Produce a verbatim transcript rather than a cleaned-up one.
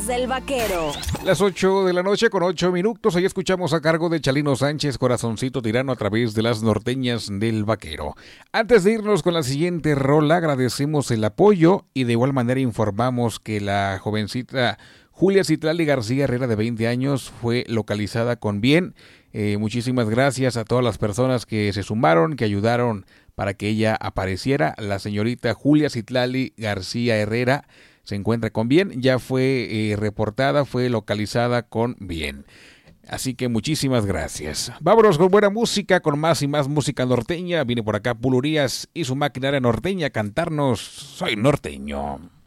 Del Vaquero. Las ocho de la noche con ocho minutos. Ahí escuchamos a cargo de Chalino Sánchez, Corazoncito Tirano, a través de las norteñas del Vaquero. Antes de irnos con la siguiente rola, agradecemos el apoyo y de igual manera informamos que la jovencita Julia Citlali García Herrera, de veinte años, fue localizada con bien. Eh, muchísimas gracias a todas las personas que se sumaron, que ayudaron para que ella apareciera. La señorita Julia Citlali García Herrera se encuentra con bien, ya fue eh, reportada, fue localizada con bien. Así que muchísimas gracias. Vámonos con buena música, con más y más música norteña. Viene por acá Pulurías y su maquinaria norteña a cantarnos Soy Norteño.